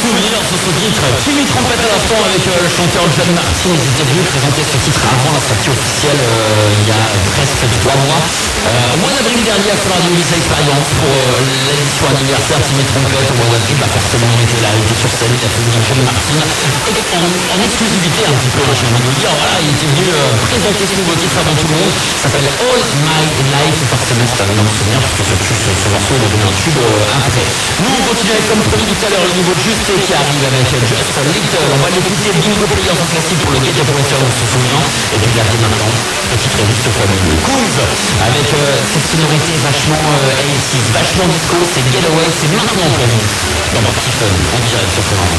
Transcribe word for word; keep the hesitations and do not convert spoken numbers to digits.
souvenir sur ce titre. Timmy Trompette à l'instant avec euh, le chanteur John Martin. Ils étaient venus présenter ce titre avant la sortie officielle euh, il y a presque trois mois. Euh, au mois d'avril dernier, à Solar du Lycée Expérience pour euh, l'édition anniversaire Timmy Trompette. Au mois d'avril, bah forcément, il était là, il était sur scène, il a fait venir John Martin. Et en, en exclusivité un petit peu, hein, j'ai envie de vous dire, voilà, il était venu euh, présenter ce nouveau titre avant tout le monde. Ça s'appelle All My Life. Forcément, c'est un énorme souvenir parce que ce, ce, ce morceau est devenu un tube euh, après. Nous, on continue avec, comme promis tout à l'heure, le niveau de Juste qui arrive avec Just a Little. On va l'écouter, Bingo Player en classique pour le gars pour faire de se souvenir. Et puis là, maintenant, le titre est juste fabuleux. Cools, avec euh, cette sonorité vachement euh, eighties, vachement disco, c'est Getaway, c'est maintenant pour vous. Dans votre petit fun, en direct sur Fun.